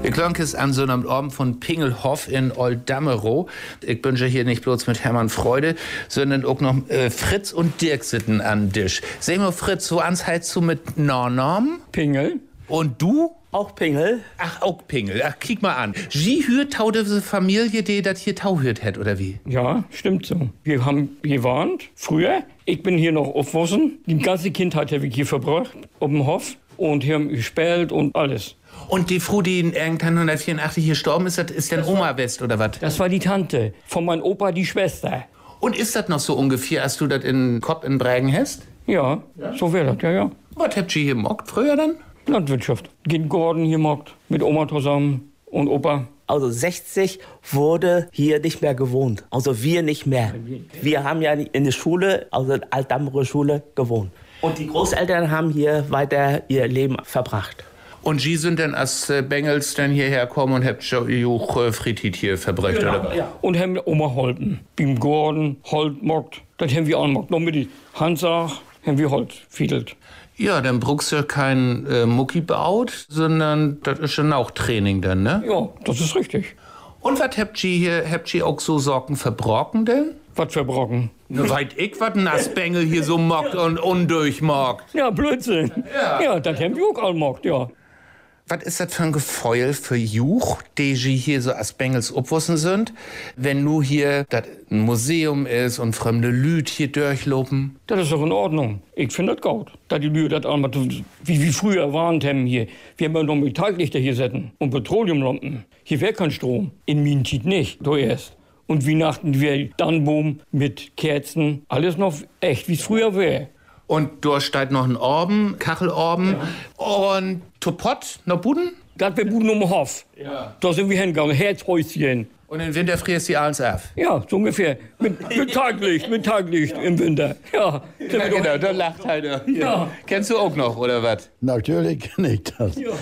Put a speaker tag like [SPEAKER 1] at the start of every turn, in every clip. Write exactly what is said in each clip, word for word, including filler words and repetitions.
[SPEAKER 1] Ich klank es an so einem Abend von Pingelhoff in Oldammerow. Ich bin ja hier nicht bloß mit Hermann Freude, sondern auch noch äh, Fritz und Dirk sitzen an Tisch. Sag mal, Fritz, so ans heißt du mit Nornorm?
[SPEAKER 2] Pingel.
[SPEAKER 1] Und du?
[SPEAKER 2] Auch Pingel.
[SPEAKER 1] Ach, auch Pingel. Ach, kick mal an. Sie hört tau diese Familie, die das hier tau hört hat, oder wie?
[SPEAKER 2] Ja, stimmt so. Wir haben gewohnt, früher. Ich bin hier noch aufgewachsen. Die ganze Kindheit habe ich hier verbracht, auf dem Hof. Und hier haben wir gespielt und alles.
[SPEAKER 1] Und die Frau, die in irgendwann neunzehnhundertvierundachtzig hier gestorben ist, das ist dann Oma West, oder was?
[SPEAKER 2] Das war die Tante. Von meinem Opa die Schwester.
[SPEAKER 1] Und ist das noch so ungefähr, als du das in Kopp in Brägen hast?
[SPEAKER 2] Ja, ja? So wäre das, ja, ja.
[SPEAKER 1] Was habt ihr hier mockt früher dann?
[SPEAKER 2] Landwirtschaft. Geht Gordon hier mockt, mit Oma zusammen und Opa.
[SPEAKER 3] Also sechzig wurde hier nicht mehr gewohnt. Also wir nicht mehr. Wir haben ja in der Schule, also Altdammerer Schule, gewohnt. Und die Großeltern haben hier weiter ihr Leben verbracht.
[SPEAKER 1] Und Sie sind dann als äh, Bengels dann hierher kommen und habt schon äh, Fritit hier verbracht,
[SPEAKER 2] Genau,
[SPEAKER 1] oder?
[SPEAKER 2] Ja. Und haben Oma Holten. Beim Gordon, Holt mockt. Das haben wir anmockt. Noch mit die Hansach haben wir Holt fiedelt.
[SPEAKER 1] Ja, dann brauchst du ja kein äh, Mucki baut, sondern das ist schon auch Training dann, ne?
[SPEAKER 2] Ja, das ist richtig.
[SPEAKER 1] Und was habt ihr hier, habt ihr auch so Sorgen verbrocken denn?
[SPEAKER 2] Was verbrocken?
[SPEAKER 1] Ne, weit ich, was ein Nassbengel hier so mockt und undurchmockt.
[SPEAKER 2] Ja, Blödsinn.
[SPEAKER 1] Ja.
[SPEAKER 2] Ja, das haben wir auch all mockt, ja.
[SPEAKER 1] Was ist das für ein Gefeul für Juch, die sie hier so als Bengels obwussen sind, wenn nur hier das ein Museum ist und fremde Lüd hier durchlopen?
[SPEAKER 2] Das ist doch in Ordnung. Ich finde das gut. Da die Lüde das einmal, wie wir früher waren haben hier. Wir haben ja noch Metalllichter hier setzen und Petroleumlampen. Hier wäre kein Strom. In Minentit nicht, du erst. Und Weihnachten wäre Dannenbaum mit Kerzen. Alles noch echt, wie es früher wäre.
[SPEAKER 1] Und dort steht noch ein Orben, Kachelorben. Ja. Und Topot, noch Buden?
[SPEAKER 2] Das wäre Buden um den Hof.
[SPEAKER 1] Ja.
[SPEAKER 2] Da sind wir hingegangen, Herzhäuschen.
[SPEAKER 1] Und im Winter frierst die alles ab?
[SPEAKER 2] Ja, so ungefähr. Mit, mit Taglicht, mit Taglicht im Winter. Ja,
[SPEAKER 1] ja genau, da lacht einer. Ja. Kennst du auch noch, oder was?
[SPEAKER 4] Natürlich kenne ich das.
[SPEAKER 2] Ja.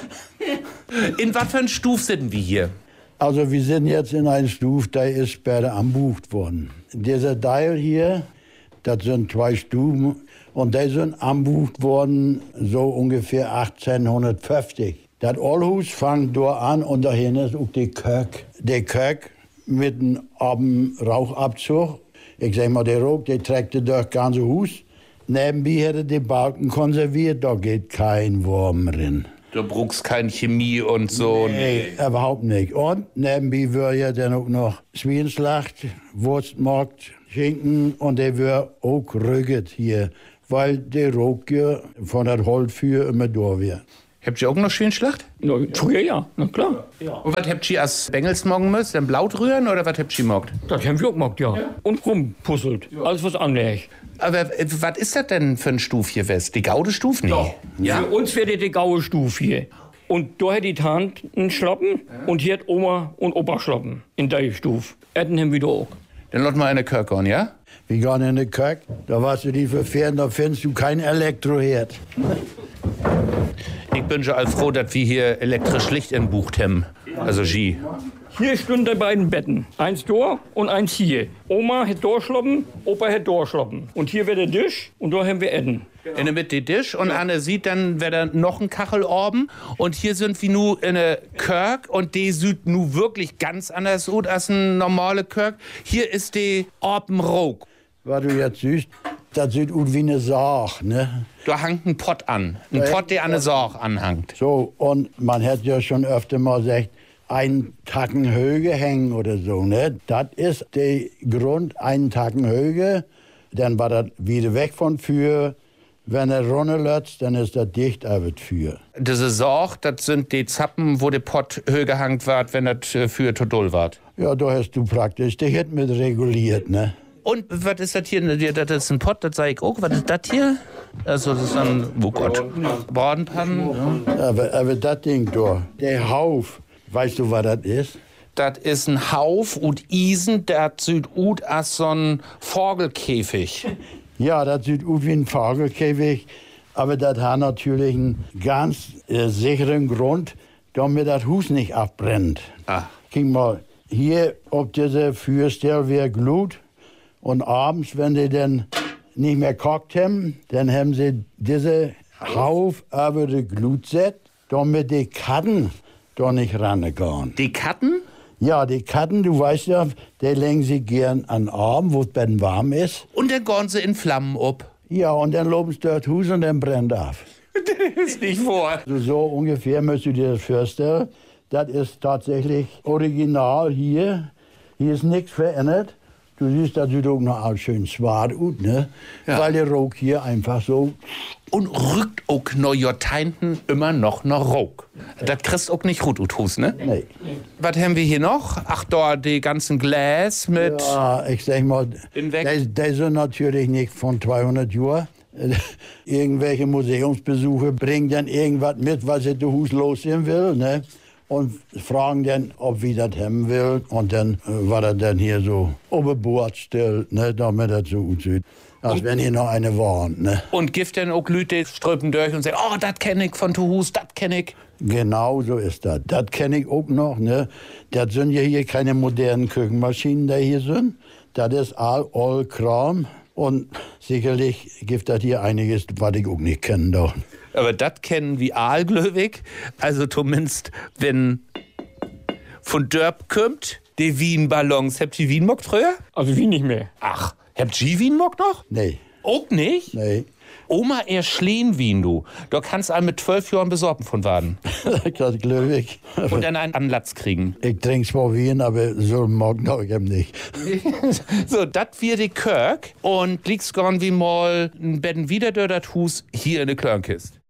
[SPEAKER 1] In was für ein Stuf sind wir hier?
[SPEAKER 4] Also wir sind jetzt in einem Stuf, der ist später anbucht worden. Dieser Teil hier, das sind zwei Stufen. Und die sind anbucht worden so ungefähr achtzehnhundertfünfzig. Das Oldhus fängt dort an und dahin ist auch die Kirche. Die Kirche mit einem Rauchabzug. Ich sag mal, der Rauch, der trägt durch das ganze Haus. Nebenbei hätte die Balken konserviert, da geht kein Wurm drin.
[SPEAKER 1] Du brauchst keine Chemie und so.
[SPEAKER 4] Nee, überhaupt nicht. Und nebenbei wird ja dann auch noch Schweinslacht, Wurstmarkt, Schinken und der wird auch rügget hier, weil der Rauch von der Holzfeuer immer da wird.
[SPEAKER 1] Habt ihr auch noch Schweinschlacht?
[SPEAKER 2] Ja, früher ja, na klar.
[SPEAKER 1] Ja. Und was habt ihr als Bengels morgen müsst? Dann Blaut rühren oder was habt ihr mockt?
[SPEAKER 2] Das haben wir auch gemacht, ja. ja. Und rumpuzzelt. Ja. Alles was anlegt.
[SPEAKER 1] Aber äh, was ist das denn für ein Stuf hier, West? Die Gaude-Stuf? Nee.
[SPEAKER 2] Ja.
[SPEAKER 1] Ja.
[SPEAKER 2] Für uns wäre die Gaue-Stuf hier. Und da hat die Tante einen Schlappen ja. Und hier hat Oma und Opa Schlappen in der Stuf. Erden haben wir da auch.
[SPEAKER 1] Dann lass mal in die Kirche gehen, ja?
[SPEAKER 4] Wir gehen in die Kirche, da warst du die verfähren, da findest du kein Elektroherd.
[SPEAKER 1] Ich bin schon all froh, dass wir hier elektrisch Licht entbucht haben. Also G.
[SPEAKER 2] Hier stünden die beiden Betten. Eins da und eins hier. Oma hat da schlappen, Opa hat da schlappen. Und hier wäre der Tisch und da haben wir Essen.
[SPEAKER 1] Genau. In der Mitte der Tisch und Anne sieht, dann wäre da noch ein Kachelorben. Und hier sind wir nur in der Kirche und die sieht nu wirklich ganz anders aus als eine normale Kirche. Hier ist die Orbenrauch.
[SPEAKER 4] Was du jetzt siehst, das sieht aus wie eine Sarg, ne?
[SPEAKER 1] Da hängt ein Pott an. Ein ja, Pott, der an eine Sarg anhängt.
[SPEAKER 4] So, und man hat ja schon öfter mal gesagt, einen Tacken Höhe hängen oder so, ne? Das ist der Grund, einen Tacken Höhe. Dann war das wieder weg von Für. Wenn er runterlässt, dann ist das dicht auf das Für.
[SPEAKER 1] Diese Sarg, das sind die Zappen, wo der Pott höher gehangen wird, wenn das Für zu doll wird.
[SPEAKER 4] Ja, da hast du praktisch die Hit mit reguliert, ne?
[SPEAKER 1] Und was ist das hier? Das ist ein Pott, das sage ich auch. Was ist das hier? Also, das ist ein, oh Gott, Bordenpannen.
[SPEAKER 4] Ja. Aber, aber das Ding da, der Hauf, weißt du, was das ist?
[SPEAKER 1] Das ist ein Hauf und Isen, das sieht aus als so ein Vogelkäfig.
[SPEAKER 4] Ja, das sieht aus wie ein Vogelkäfig, aber das hat natürlich einen ganz äh, sicheren Grund, damit das Haus nicht abbrennt.
[SPEAKER 1] Ah.
[SPEAKER 4] Guck mal, hier ob diese Feuerstelle wird Glut und abends, wenn die dann nicht mehr kocht haben, dann haben sie diese Hauf über die Glut gesetzt, damit die Katten da nicht rangegangen.
[SPEAKER 1] Die Katten?
[SPEAKER 4] Ja, die Katten, du weißt ja, die legen sich gern an den Arm, wo es dann warm ist.
[SPEAKER 1] Und dann gehen sie in Flammen ab.
[SPEAKER 4] Ja, und dann loben sie dort Hus und dann brennt auf.
[SPEAKER 1] Das ist nicht vor.
[SPEAKER 4] Also so ungefähr müsst du dir das vorstellen. Das ist tatsächlich original hier. Hier ist nichts verändert. Du siehst, das sieht auch noch alles schön zwart aus, ne?
[SPEAKER 1] Ja.
[SPEAKER 4] Weil der Rauch hier einfach so...
[SPEAKER 1] Und rückt auch noch Jahrzehnten immer noch nach Rauch. Das kriegst auch nicht gut ut Hus, ne?
[SPEAKER 4] Nee.
[SPEAKER 1] Was haben wir hier noch? Ach, da die ganzen Gläs mit...
[SPEAKER 4] Ja, ich sag mal,
[SPEAKER 1] Hinweg.
[SPEAKER 4] die, die sind natürlich nicht von zweihundert Jahren. Irgendwelche Museumsbesucher bringen dann irgendwas mit, was sie zu Hus losgehen will, ne? Und fragen dann, ob wir das haben will. Und dann äh, war das dann hier so oberbord still, ne? Damit das so aussieht. Als wenn hier noch eine waren, ne?
[SPEAKER 1] Und gibt dann auch Leute ströpen durch und sagen, oh, das kenne ich von Tuhus, das kenne ich.
[SPEAKER 4] Genau so ist das. Das kenne ich auch noch, ne? Das sind ja hier keine modernen Küchenmaschinen, die hier sind. Das ist all, all Kram. Und sicherlich gibt das hier einiges, was ich auch nicht kenne. Doch.
[SPEAKER 1] Aber das kennen wir Aalglöwig. Also zumindest, wenn von Dörp kommt, die Wien-Ballons. Habt ihr Wien mockt früher?
[SPEAKER 2] Also wie nicht mehr.
[SPEAKER 1] Ach, habt ihr Wien mockt noch?
[SPEAKER 4] Nee,
[SPEAKER 1] Auch nicht?
[SPEAKER 4] nee.
[SPEAKER 1] Oma, er schleen Wien, du. Da kannst du einen mit zwölf Jahren besorgen von Waden.
[SPEAKER 4] Das glaube ich.
[SPEAKER 1] Und dann einen Anlatz kriegen.
[SPEAKER 4] Ich trinke zwar Wien, aber so morgen noch eben nicht.
[SPEAKER 1] So, das wird die Kirk. Und liegst gern wie mal ein Betten wieder durch das Hus hier in der Klörnkist.